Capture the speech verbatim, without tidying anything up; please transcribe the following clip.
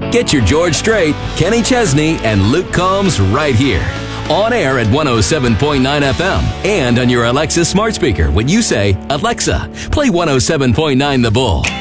Get your George Strait, Kenny Chesney, and Luke Combs right here. On air at one oh seven point nine F M and on your Alexa smart speaker when you say, Alexa, play one oh seven point nine The Bull.